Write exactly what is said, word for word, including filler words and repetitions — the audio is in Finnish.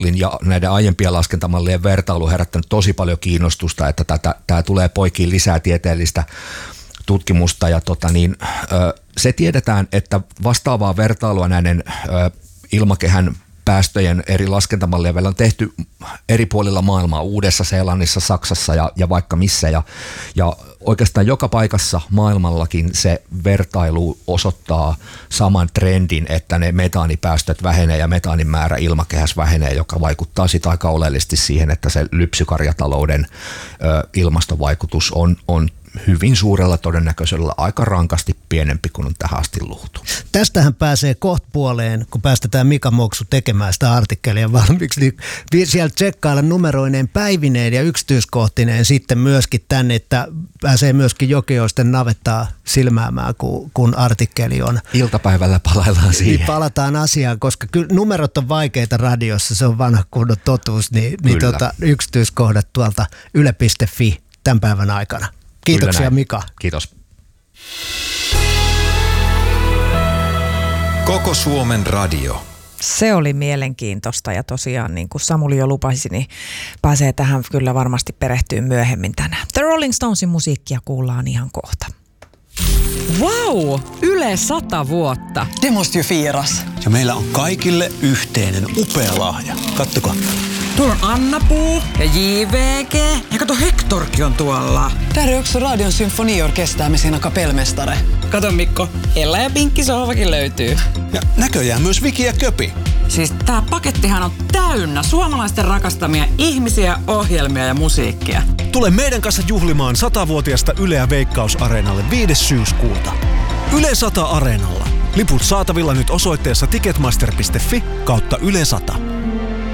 ja näiden aiempien laskentamallien vertailu on herättänyt tosi paljon kiinnostusta, että tämä tulee poikiin lisää tieteellistä tutkimusta ja tota niin, se tiedetään, että vastaavaa vertailua näiden ilmakehän päästöjen eri laskentamallien välillä on tehty eri puolilla maailmaa, Uudessa-Seelannissa, Saksassa ja, ja vaikka missä. Ja, ja oikeastaan joka paikassa maailmallakin se vertailu osoittaa saman trendin, että ne metaanipäästöt vähenee ja metaanin määrä ilmakehässä vähenee, joka vaikuttaa sitä aika oleellisesti siihen, että se lypsykarjatalouden ö, ilmastovaikutus on, on hyvin suurella todennäköisellä aika rankasti pienempi kuin on tähän asti luultu. Tästähän pääsee kohta puoleen, kun päästetään Mika Moksu tekemään sitä artikkelia valmiiksi, niin siellä tsekkailla numeroineen päivineen ja yksityiskohtineen sitten myöskin tänne, että pääsee myöskin Jokioisten navettaa silmäämään, kun, kun artikkeli on. Iltapäivällä palaillaan siihen. Niin palataan asiaan, koska kyllä numerot on vaikeita radiossa, se on vanha kunnon totuus, niin, niin tota, yksityiskohdat tuolta yle piste fi tämän päivän aikana. Kiitoksia Mika. Kiitos. Koko Suomen radio. Se oli mielenkiintoista ja tosiaan niin kuin Samuli jo lupasi, niin pääsee tähän kyllä varmasti perehtyä myöhemmin tänään. The Rolling Stonesin musiikkia kuullaan ihan kohta. Wow! Yle sata vuotta. Det måste ju firas. Ja meillä on kaikille yhteinen upea lahja. Kattokaa. Tuolla on Anna-Puu ja J V G. Ja kato, Hektorkin on tuolla. Där är också Radion symfoniorkester med sina kapellmästare. Kato Mikko, Ella ja Pinkki sohvakin löytyy. Ja näköjään myös Viki ja Köpi. Siis tää pakettihan on täynnä suomalaisten rakastamia ihmisiä, ohjelmia ja musiikkia. Tule meidän kanssa juhlimaan satavuotiaasta Yle ja Veikkaus-areenalle viides syyskuuta. Yle sata Areenalla. Liput saatavilla nyt osoitteessa ticketmaster piste fi kautta Yle sata.